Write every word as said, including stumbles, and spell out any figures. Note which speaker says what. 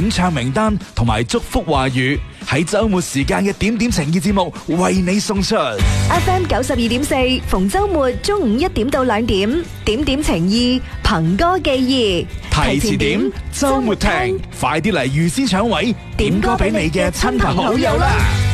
Speaker 1: 演唱名單同埋祝福話語，喺周末時間嘅點點情意節目為你送出。
Speaker 2: F M 九十二點四，逢周末中午一點到兩點，點點情意，憑歌寄意，
Speaker 1: 提前點，周末聽，快啲嚟預先搶位，點歌俾你嘅親朋好友啦！